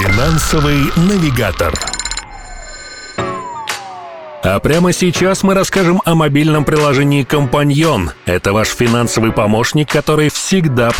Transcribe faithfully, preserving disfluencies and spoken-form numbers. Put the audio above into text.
Финансовый навигатор. А прямо сейчас мы расскажем о мобильном приложении «Компаньон». Это ваш финансовый помощник, который всегда